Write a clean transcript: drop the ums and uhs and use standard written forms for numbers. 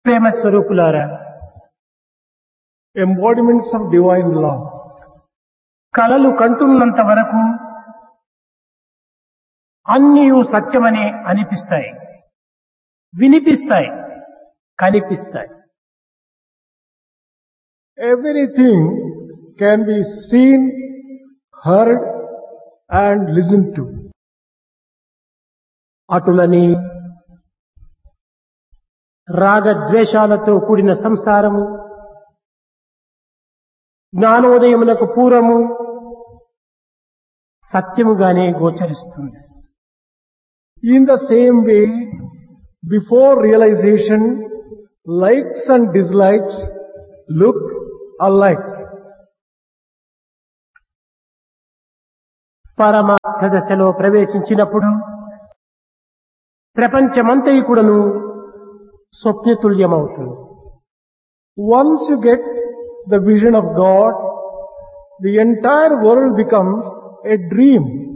ప్రేమ స్వరూపులారా, embodiments of divine love. కలలు కంటున్నంత వరకు అన్నీ సత్యమనే అనిపిస్తాయి, వినిపిస్తాయి, కనిపిస్తాయి. Everything can be seen, heard and listened to. అటులని రాగద్వేషాలతో కూడిన సంసారము జ్ఞానోదయమునకు పూర్వము సత్యముగానే గోచరిస్తుంది. In the same way, before realization, likes and dislikes look alike. పరమార్థ దశలో ప్రవేశించినప్పుడు ప్రపంచమంతయు కూడాను స్వప్నతుల్యమవుతుంది. Once you get the vision of God, the entire world becomes a dream.